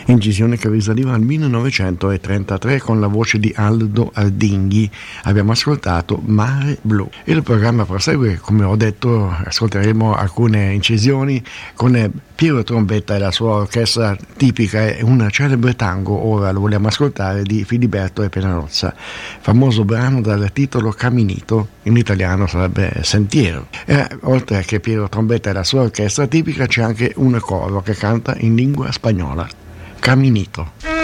incisione che risaliva al 1933 con la voce di Aldo Ardinghi. Abbiamo ascoltato Mare Blu. Il programma prosegue, come ho detto, ascolteremo alcune incisioni con Piero Trombetta e la sua orchestra tipica e un celebre tango. Ora lo vogliamo ascoltare di Filiberto e Penarozza, famoso brano dal titolo Caminito, in italiano sarebbe Sentiero. E oltre che Piero Trombetta e la sua orchestra tipica c'è anche un coro che canta in lingua spagnola. Caminito.